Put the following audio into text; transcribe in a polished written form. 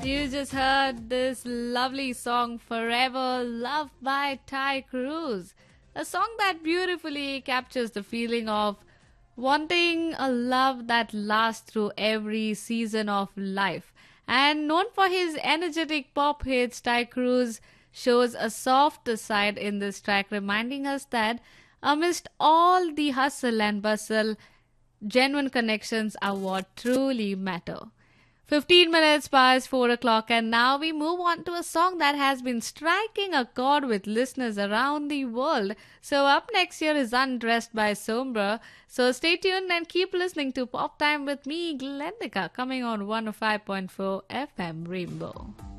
You just heard this lovely song Forever Loved by Ty Cruz. A song that beautifully captures the feeling of wanting a love that lasts through every season of life. And known for his energetic pop hits, Ty Cruz shows a softer side in this track, reminding us that amidst all the hustle and bustle, genuine connections are what truly matter. 15 minutes past 4 o'clock, and now we move on to a song that has been striking a chord with listeners around the world. So, up next here is Undressed by Sombra. So, stay tuned and keep listening to Pop Time with me, Glendika, coming on 105.4 FM Rainbow.